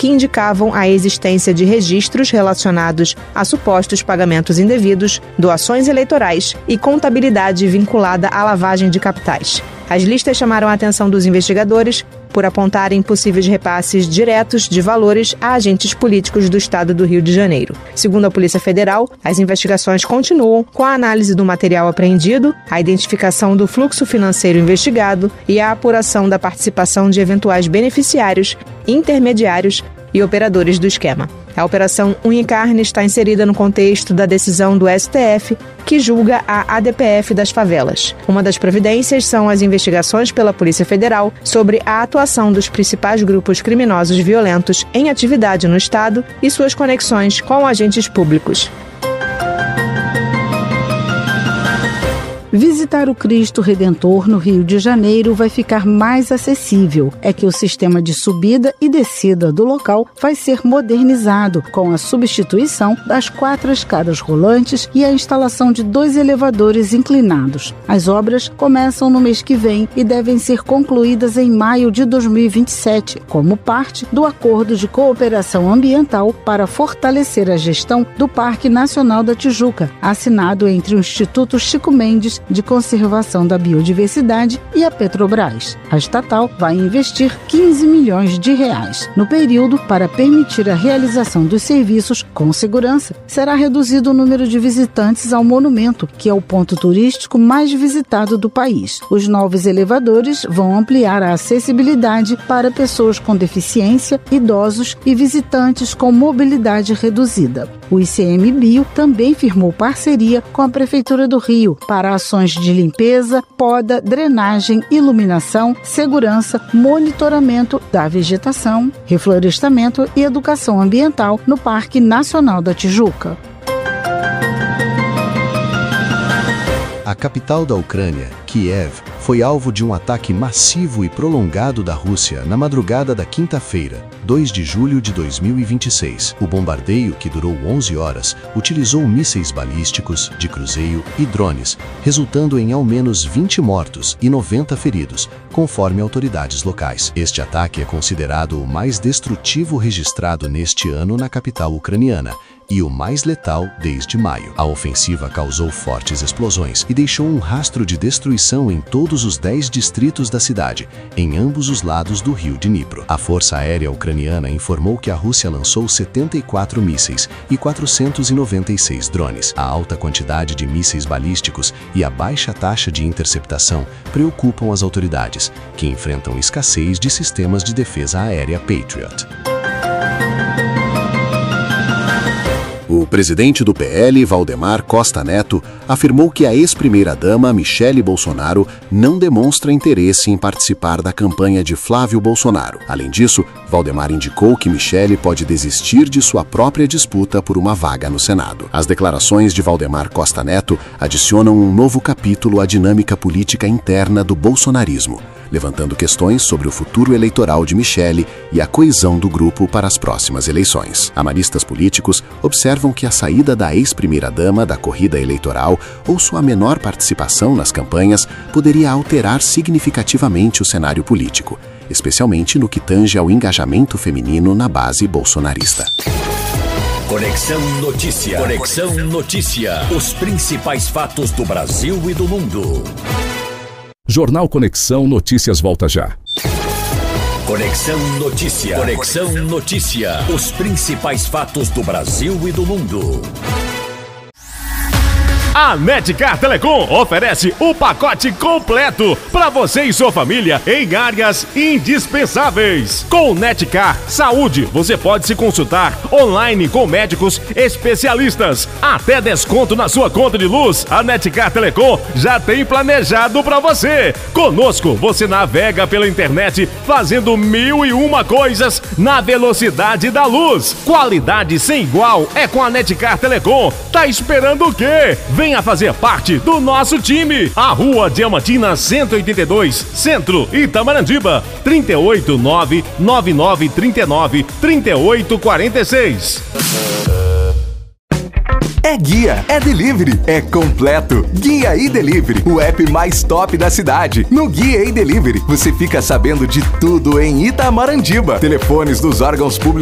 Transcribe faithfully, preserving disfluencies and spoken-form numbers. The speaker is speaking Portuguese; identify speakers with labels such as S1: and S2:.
S1: que indicavam a existência de registros relacionados a supostos pagamentos indevidos, doações eleitorais e contabilidade vinculada à lavagem de capitais. As listas chamaram a atenção dos investigadores por apontarem possíveis repasses diretos de valores a agentes políticos do estado do Rio de Janeiro. Segundo a Polícia Federal, as investigações continuam com a análise do material apreendido, a identificação do fluxo financeiro investigado e a apuração da participação de eventuais beneficiários, intermediários e operadores do esquema. A Operação Unha e Carne está inserida no contexto da decisão do S T F, que julga a A D P F das favelas. Uma das providências são as investigações pela Polícia Federal sobre a atuação dos principais grupos criminosos violentos em atividade no Estado e suas conexões com agentes públicos.
S2: Visitar o Cristo Redentor no Rio de Janeiro vai ficar mais acessível. É que o sistema de subida e descida do local vai ser modernizado, com a substituição das quatro escadas rolantes e a instalação de dois elevadores inclinados. As obras começam no mês que vem e devem ser concluídas em maio de dois mil e vinte e sete, como parte do Acordo de Cooperação Ambiental para fortalecer a gestão do Parque Nacional da Tijuca, assinado entre o Instituto Chico Mendes de Conservação da Biodiversidade e a Petrobras. A estatal vai investir quinze milhões de reais. No período, para permitir a realização dos serviços com segurança, será reduzido o número de visitantes ao monumento, que é o ponto turístico mais visitado do país. Os novos elevadores vão ampliar a acessibilidade para pessoas com deficiência, idosos e visitantes com mobilidade reduzida. O I C M Bio também firmou parceria com a Prefeitura do Rio para ações de limpeza, poda, drenagem, iluminação, segurança, monitoramento da vegetação, reflorestamento e educação ambiental no Parque Nacional da Tijuca.
S3: A capital da Ucrânia, Kiev, foi alvo de um ataque massivo e prolongado da Rússia na madrugada da quinta-feira, dois de julho de dois mil e vinte e seis. O bombardeio, que durou onze horas, utilizou mísseis balísticos, de cruzeiro e drones, resultando em ao menos vinte mortos e noventa feridos, conforme autoridades locais. Este ataque é considerado o mais destrutivo registrado neste ano na capital ucraniana e o mais letal desde maio. A ofensiva causou fortes explosões e deixou um rastro de destruição em todos os dez distritos da cidade, em ambos os lados do rio Dnipro. A Força Aérea Ucraniana informou que a Rússia lançou setenta e quatro mísseis e quatrocentos e noventa e seis drones. A alta quantidade de mísseis balísticos e a baixa taxa de interceptação preocupam as autoridades, que enfrentam escassez de sistemas de defesa aérea Patriot.
S4: O presidente do P L, Valdemar Costa Neto, afirmou que a ex-primeira-dama Michele Bolsonaro não demonstra interesse em participar da campanha de Flávio Bolsonaro. Além disso, Valdemar indicou que Michele pode desistir de sua própria disputa por uma vaga no Senado. As declarações de Valdemar Costa Neto adicionam um novo capítulo à dinâmica política interna do bolsonarismo, levantando questões sobre o futuro eleitoral de Michele e a coesão do grupo para as próximas eleições. Analistas políticos observam que a saída da ex-primeira-dama da corrida eleitoral ou sua menor participação nas campanhas poderia alterar significativamente o cenário político, especialmente no que tange ao engajamento feminino na base bolsonarista.
S5: Conexão Notícia. Conexão Notícia. Os principais fatos do Brasil e do mundo.
S6: Jornal Conexão Notícias volta já.
S5: Conexão Notícia. Conexão Notícia. Os principais fatos do Brasil e do mundo.
S7: A Netcar Telecom oferece o pacote completo para você e sua família em áreas indispensáveis. Com Netcar Saúde, você pode se consultar online com médicos especialistas. Até desconto na sua conta de luz, a Netcar Telecom já tem planejado para você. Conosco, você navega pela internet fazendo mil e uma coisas na velocidade da luz. Qualidade sem igual é com a Netcar Telecom. Tá esperando o quê? Venha fazer parte do nosso time. A Rua Diamantina cento e oitenta e dois, Centro, Itamarandiba, trinta e oito, nove nove nove trinta e nove, trinta e oito quarenta e seis.
S8: É guia, é delivery, é completo. Guia e Delivery, o app mais top da cidade. No Guia e Delivery, você fica sabendo de tudo em Itamarandiba. Telefones dos órgãos públicos